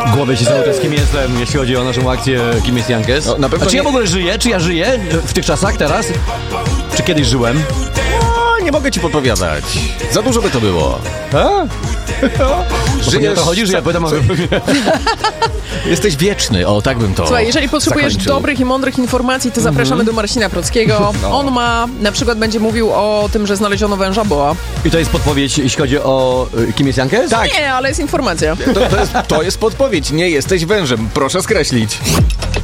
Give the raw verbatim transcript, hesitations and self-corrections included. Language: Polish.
głowie się cały czas, kim jestem, jeśli chodzi o naszą akcję Kim jest Jankes. No, na pewno A czy nie... ja w ogóle żyję? Czy ja żyję w tych czasach teraz? Czy kiedyś żyłem? O, nie mogę ci podpowiadać. Za dużo by to było. A? Że nie o to chodzi, że ja pytam, a wy... Jesteś wieczny, o tak bym to Słuchaj, jeżeli potrzebujesz zakończył. dobrych i mądrych informacji, to zapraszamy do Marcina Prockiego. No. On ma, na przykład będzie mówił o tym, że znaleziono węża boa. I to jest podpowiedź, jeśli chodzi o y, Kim jest Jankes? Tak. Nie, ale jest informacja. To, to, jest, to jest podpowiedź. Nie jesteś wężem. Proszę skreślić.